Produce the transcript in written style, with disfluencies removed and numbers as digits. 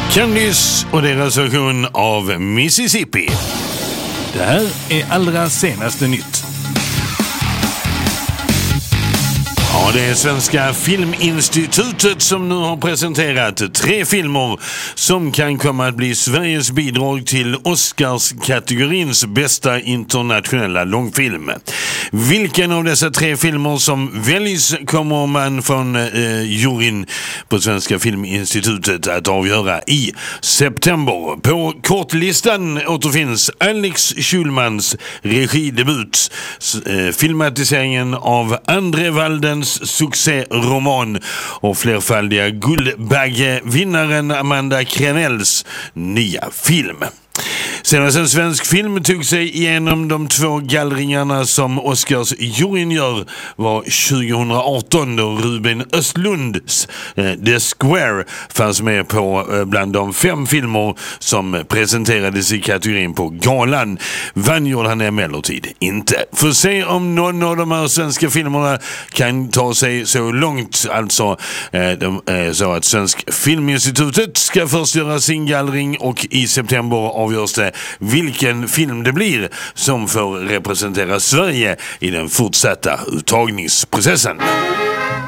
Candice och deras version av Mississippi. Det här är allra senaste nytt. Ja, det är Svenska Filminstitutet som nu har presenterat 3 filmer som kan komma att bli Sveriges bidrag till Oscars-kategorins bästa internationella långfilm. Vilken av dessa 3 filmer som väljs kommer man från juryn på Svenska Filminstitutet att avgöra i september. På kortlistan återfinns Alex Schulmans regidebut, filmatiseringen av André Waldens succéroman och flerfaldiga Guldbaggevinnaren Amanda Krenells nya film. Senast en svensk film tog sig igenom de 2 gallringarna som Oscars-juryn gör var 2018 då Ruben Östlunds The Square fanns med på bland de 5 filmer som presenterades i kategorin på galan. Vann gjorde han emellertid inte. Får se om någon av de här svenska filmerna kan ta sig så långt, alltså så att Svensk Filminstitutet ska först göra sin gallring och i september avgörs det vilken film det blir som får representera Sverige i den fortsatta uttagningsprocessen.